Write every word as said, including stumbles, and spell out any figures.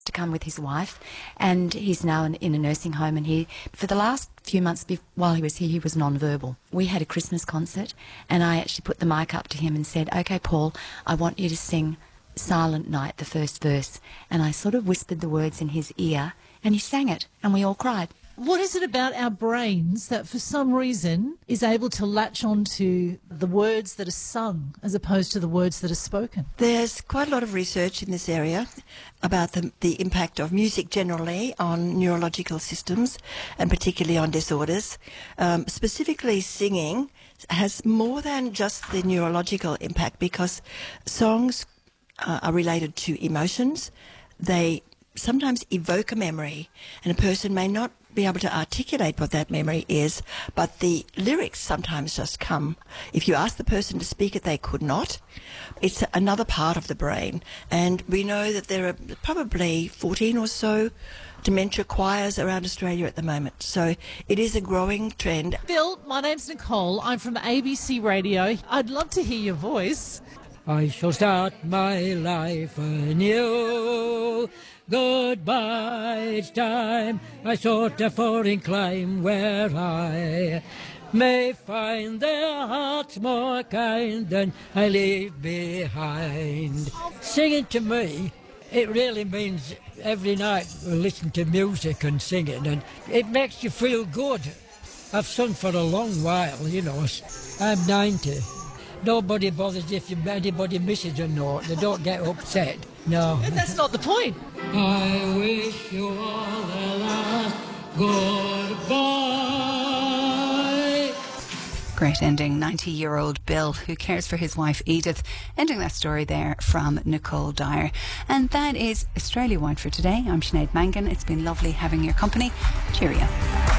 to come with his wife, and he's now in, in a nursing home, and he, for the last few months be- while he was here, he was non-verbal. We had a Christmas concert, and I actually put the mic up to him and said, "Okay, Paul, I want you to sing Silent Night, the first verse," and I sort of whispered the words in his ear, and he sang it, and we all cried. What is it about our brains that for some reason is able to latch onto the words that are sung as opposed to the words that are spoken? There's quite a lot of research in this area about the, the impact of music generally on neurological systems and particularly on disorders. Um, specifically singing has more than just the neurological impact because songs uh, are related to emotions. They sometimes evoke a memory, and a person may not be able to articulate what that memory is, but the lyrics sometimes just come. If you ask the person to speak it, they could not. It's another part of the brain, and we know that there are probably fourteen or so dementia choirs around Australia at the moment, so it is a growing trend. Bill, my name's Nicole. I'm from A B C Radio. I'd love to hear your voice. I shall start my life anew. Goodbye, it's time I sought a foreign clime where I may find their hearts more kind than I leave behind. Singing to me, it really means every night we listen to music and singing, and it makes you feel good. I've sung for a long while, you know. I'm ninety. Nobody bothers if anybody misses a note. They don't get upset. No. That's not the point. I wish you all the last goodbye. Great ending. ninety-year-old Bill, who cares for his wife Edith. Ending that story there from Nicole Dyer. And that is Australia Wide for today. I'm Sinead Mangan. It's been lovely having your company. Cheerio.